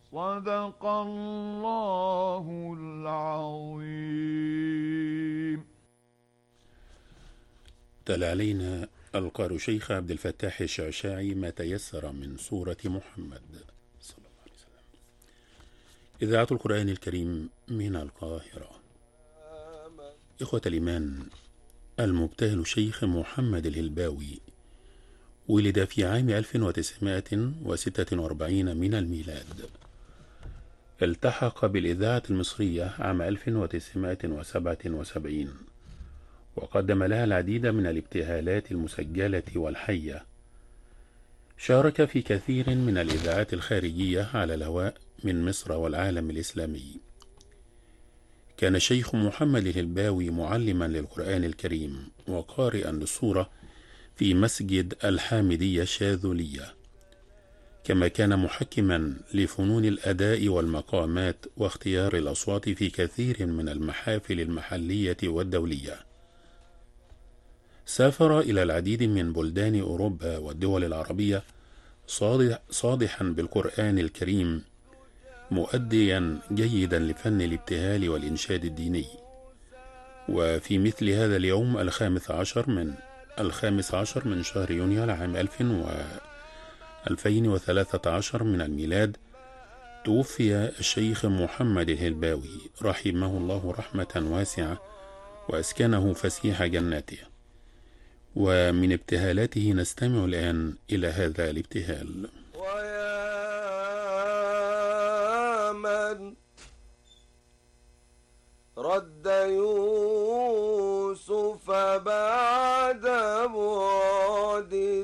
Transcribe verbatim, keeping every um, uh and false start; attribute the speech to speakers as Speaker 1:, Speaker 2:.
Speaker 1: صدق الله العظيم.
Speaker 2: تلا علينا القارئ شيخ عبد الفتاح الشعشاعي ما تيسر من سورة محمد صلى الله عليه وسلم. إذاعة القرآن الكريم من القاهرة. إخوة الإيمان، المبتهل الشيخ محمد الهلباوي ولد في عام ألف وتسعمائة وستة وأربعين من الميلاد. التحق بالإذاعة المصرية عام ألف وتسعمائة وسبعة وسبعين، وقدم لها العديد من الابتهالات المسجلة والحية. شارك في كثير من الإذاعات الخارجية على الهواء من مصر والعالم الإسلامي. كان الشيخ محمد الهلباوي معلما للقرآن الكريم وقارئا للسورة في مسجد الحامدية الشاذلية، كما كان محكما لفنون الأداء والمقامات واختيار الأصوات في كثير من المحافل المحلية والدولية. سافر إلى العديد من بلدان أوروبا والدول العربية صادحا بالقرآن الكريم، مؤديا جيدا لفن الابتهال والإنشاد الديني. وفي مثل هذا اليوم الخامس عشر من الخامس عشر من شهر يونيو لعام ألف وألفين وثلاثة عشر من الميلاد توفي الشيخ محمد الهلباوي رحمه الله رحمة واسعة وأسكنه فسيح جناته. ومن ابتهالاته نستمع الآن إلى هذا الابتهال.
Speaker 3: ويا من رد يوسف بعد بعده